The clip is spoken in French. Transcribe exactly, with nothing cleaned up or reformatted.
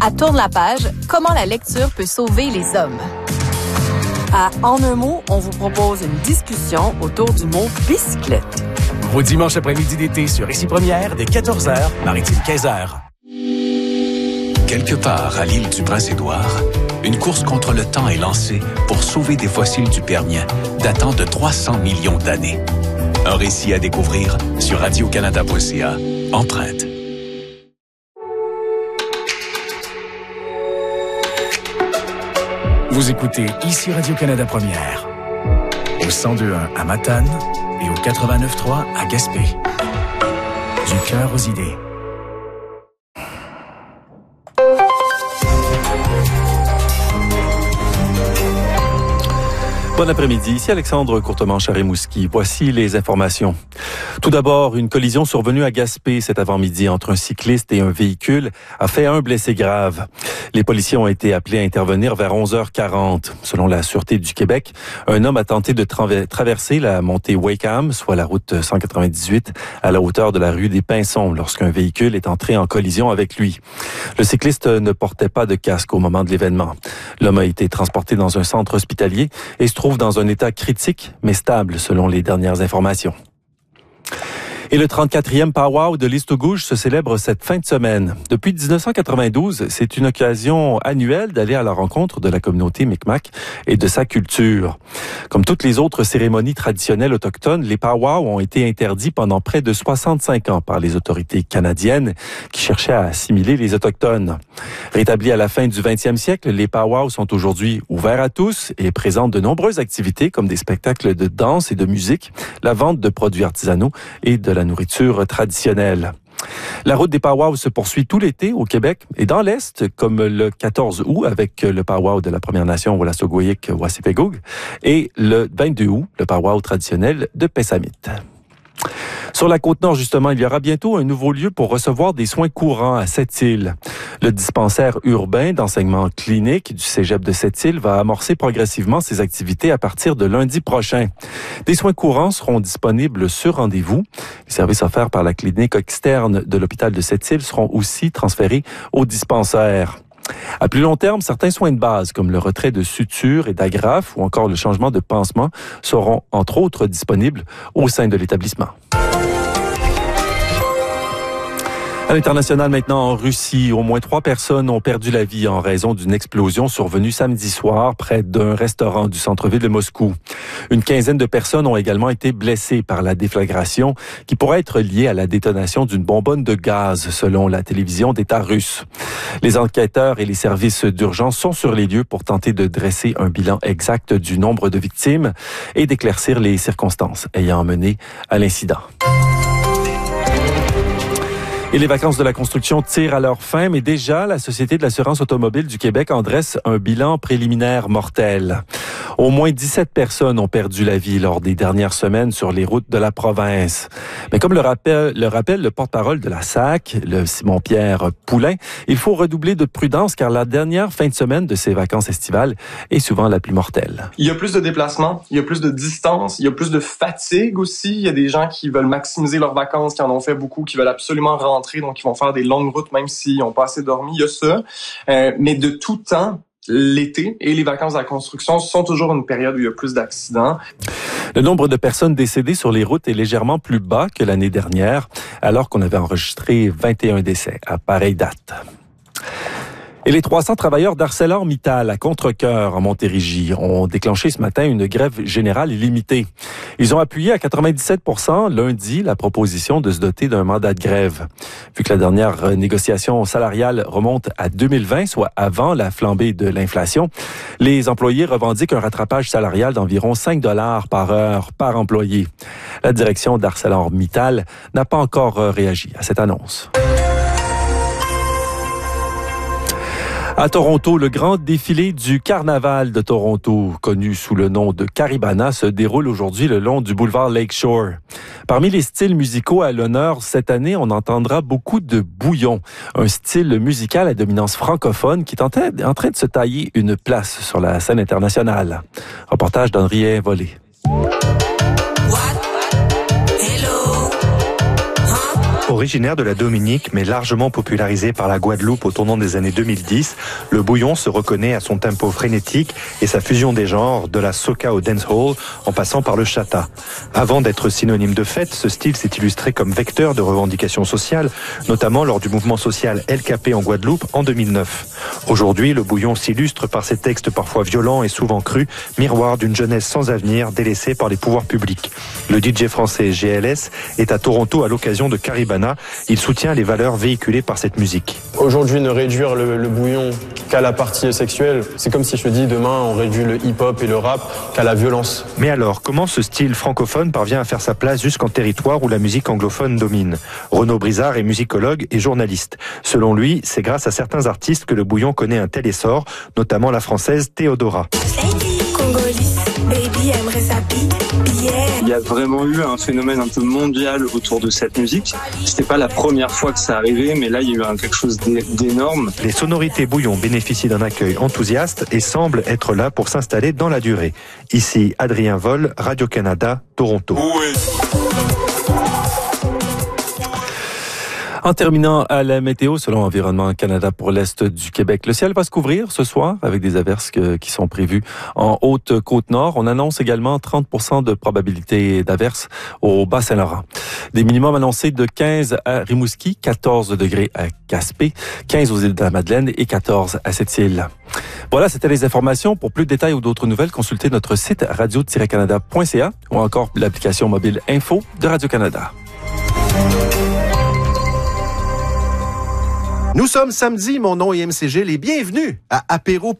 À Tourne la page, comment la lecture peut sauver les hommes. À En un mot, on vous propose une discussion autour du mot bicyclette. Vos dimanches après-midi d'été sur Ici Première, dès quatorze heures, Maritime quinze heures. Quelque part à l'île du Prince-Édouard, une course contre le temps est lancée pour sauver des fossiles du Permien datant de trois cents millions d'années. Un récit à découvrir sur radio canada point c a. Empreinte. Vous écoutez Ici Radio-Canada Première, au cent deux point un à Matane et au quatre-vingt-neuf point trois à Gaspé. Du cœur aux idées. Bon après-midi, ici Alexandre Courtemanche à Rimouski. Voici les informations. Tout d'abord, une collision survenue à Gaspé cet avant-midi entre un cycliste et un véhicule a fait un blessé grave. Les policiers ont été appelés à intervenir vers onze heures quarante. Selon la Sûreté du Québec, un homme a tenté de tra- traverser la montée Wakeham, soit la route cent quatre-vingt-dix-huit, à la hauteur de la rue des Pinsons, lorsqu'un véhicule est entré en collision avec lui. Le cycliste ne portait pas de casque au moment de l'événement. L'homme a été transporté dans un centre hospitalier et se trouve dans un état critique, mais stable, selon les dernières informations. Et le trente-quatrième Powwow de Listowgauge se célèbre cette fin de semaine. Depuis dix-neuf cent quatre-vingt-douze, c'est une occasion annuelle d'aller à la rencontre de la communauté Mi'kmaq et de sa culture. Comme toutes les autres cérémonies traditionnelles autochtones, les Powwows ont été interdits pendant près de soixante-cinq ans par les autorités canadiennes qui cherchaient à assimiler les Autochtones. Rétablis à la fin du vingtième siècle, les Powwows sont aujourd'hui ouverts à tous et présentent de nombreuses activités comme des spectacles de danse et de musique, la vente de produits artisanaux et de la nourriture traditionnelle. La route des Powwows se poursuit tout l'été au Québec et dans l'Est, comme le quatorze août avec le Powwow de la Première Nation Wolastoqiyik-Wassipégog et le vingt-deux août, le Powwow traditionnel de Pessamit. Sur la Côte-Nord, justement, il y aura bientôt un nouveau lieu pour recevoir des soins courants à Sept-Îles. Le dispensaire urbain d'enseignement clinique du cégep de Sept-Îles va amorcer progressivement ses activités à partir de lundi prochain. Des soins courants seront disponibles sur rendez-vous. Les services offerts par la clinique externe de l'hôpital de Sept-Îles seront aussi transférés au dispensaire. À plus long terme, certains soins de base, comme le retrait de sutures et d'agrafes ou encore le changement de pansement, seront entre autres disponibles au sein de l'établissement. À l'international maintenant, en Russie, au moins trois personnes ont perdu la vie en raison d'une explosion survenue samedi soir près d'un restaurant du centre-ville de Moscou. Une quinzaine de personnes ont également été blessées par la déflagration qui pourrait être liée à la détonation d'une bonbonne de gaz, selon la télévision d'État russe. Les enquêteurs et les services d'urgence sont sur les lieux pour tenter de dresser un bilan exact du nombre de victimes et d'éclaircir les circonstances ayant mené à l'incident. Et les vacances de la construction tirent à leur fin, mais déjà, la Société de l'assurance automobile du Québec en dresse un bilan préliminaire mortel. Au moins dix-sept personnes ont perdu la vie lors des dernières semaines sur les routes de la province. Mais comme le rappelle le, rappelle le porte-parole de la S A C, le Simon-Pierre Poulain, il faut redoubler de prudence car la dernière fin de semaine de ces vacances estivales est souvent la plus mortelle. Il y a plus de déplacements, il y a plus de distance, il y a plus de fatigue aussi. Il y a des gens qui veulent maximiser leurs vacances, qui en ont fait beaucoup, qui veulent absolument rentrer, donc ils vont faire des longues routes même s'ils n'ont pas assez dormi. Il y a ça. Euh, mais de tout temps, l'été et les vacances de la construction sont toujours une période où il y a plus d'accidents. Le nombre de personnes décédées sur les routes est légèrement plus bas que l'année dernière, alors qu'on avait enregistré vingt et un décès à pareille date. Et les trois cents travailleurs d'ArcelorMittal à Contrecœur en Montérégie ont déclenché ce matin une grève générale illimitée. Ils ont appuyé à quatre-vingt-dix-sept pour cent lundi la proposition de se doter d'un mandat de grève. Vu que la dernière négociation salariale remonte à deux mille vingt, soit avant la flambée de l'inflation, les employés revendiquent un rattrapage salarial d'environ cinq dollars par heure par employé. La direction d'ArcelorMittal n'a pas encore réagi à cette annonce. À Toronto, le grand défilé du Carnaval de Toronto, connu sous le nom de Caribana, se déroule aujourd'hui le long du boulevard Lakeshore. Parmi les styles musicaux à l'honneur cette année, on entendra beaucoup de bouillon, un style musical à dominance francophone qui est en train de se tailler une place sur la scène internationale. Reportage d'Andrien Volé. What? Hello? Huh? Originaire de la Dominique, mais largement popularisé par la Guadeloupe au tournant des années deux mille dix, le bouillon se reconnaît à son tempo frénétique et sa fusion des genres, de la soca au dancehall, en passant par le chata. Avant d'être synonyme de fête, ce style s'est illustré comme vecteur de revendications sociales, notamment lors du mouvement social L K P en Guadeloupe en deux mille neuf. Aujourd'hui, le bouillon s'illustre par ses textes parfois violents et souvent crus, miroir d'une jeunesse sans avenir délaissée par les pouvoirs publics. Le D J français G L S est à Toronto à l'occasion de Caribana. Il soutient les valeurs véhiculées par cette musique. Aujourd'hui, ne réduire le, le bouillon qu'à la partie sexuelle, c'est comme si je te dis demain on réduit le hip-hop et le rap qu'à la violence. Mais alors, comment ce style francophone parvient à faire sa place jusqu'en territoire où la musique anglophone domine? Renaud Brizard est musicologue et journaliste. Selon lui, c'est grâce à certains artistes que le bouillon connaît un tel essor, notamment la française Théodora. Il y a vraiment eu un phénomène un peu mondial autour de cette musique. C'était pas la première fois que ça arrivait, mais là, il y a eu un, quelque chose d'énorme. Les sonorités bouillon bénéficient d'un accueil enthousiaste et semblent être là pour s'installer dans la durée. Ici, Adrien Vol, Radio-Canada, Toronto. Oui. En terminant à la météo, selon Environnement Canada pour l'Est du Québec, le ciel va se couvrir ce soir avec des averses que, qui sont prévues en Haute-Côte-Nord. On annonce également trente pour cent de probabilité d'averses au Bas-Saint-Laurent. Des minimums annoncés de quinze à Rimouski, quatorze degrés à Gaspé, quinze aux îles de la Madeleine et quatorze à Sept-Îles. Voilà, c'était les informations. Pour plus de détails ou d'autres nouvelles, consultez notre site radio tiret canada point c a ou encore l'application mobile Info de Radio-Canada. Nous sommes samedi, mon nom est M C G, les bienvenus à Apéro